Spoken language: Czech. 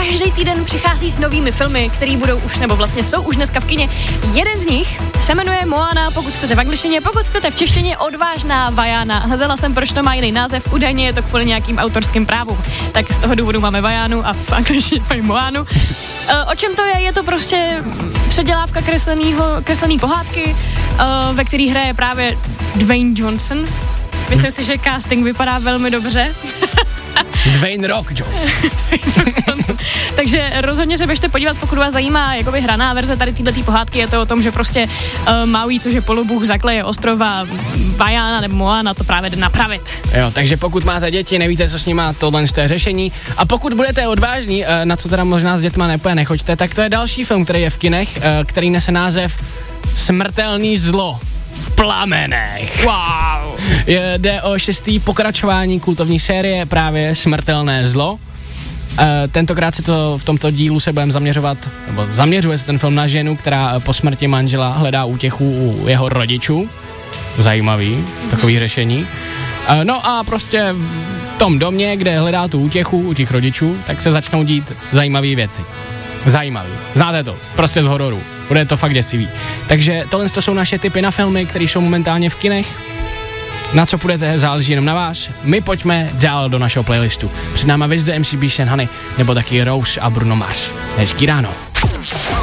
každý týden přichází s novými filmy, které budou už, nebo vlastně jsou už dneska v kině. Jeden z nich se jmenuje Moana, pokud chcete v angličtině, pokud chcete v češtině Odvážná Vajana. Hledala jsem, proč to má jiný název, údajně je to kvůli nějakým autorským právům. Tak z toho důvodu máme Vajanu a v angličtině mají Moanu. O čem to je? Je to prostě předělávka kreslený pohádky, ve který hraje právě Dwayne Johnson. Myslím si, že casting vypadá velmi dobře. Dwayne Rock Johnson. Takže rozhodně se běžte podívat, pokud vás zajímá jakoby hraná verze tady této pohádky. Je to o tom, že prostě Maui, což je polobůh, zakleje ostrov a Vajana nebo Moana to právě jde napravit. Jo, takže pokud máte děti, nevíte, co s nimi, tohle je řešení. A pokud budete odvážní, na co teda možná s dětma nechoďte, tak to je další film, který je v kinech, který nese název Smrtelný zlo v plamenech. Wow. Jde o 6. pokračování kultovní série právě Smrtelné zlo. Tentokrát v tomto dílu se budeme zaměřovat, nebo zaměřuje se ten film na ženu, která po smrti manžela hledá útěchu u jeho rodičů. Zajímavý, takový řešení. No a prostě v tom domě, kde hledá tu útěchu u těch rodičů, tak se začnou dít zajímavé věci. Zajímavý. Znáte to? Prostě z hororu. Bude to fakt děsivý. Takže tohle jsou naše tipy na filmy, které jsou momentálně v kinech. Na co půjdete, záleží jenom na vás. My pojďme dál do našeho playlistu. Před náma Wiz the MC, Sean Honey, nebo taky Rose a Bruno Mars. Hezký ráno.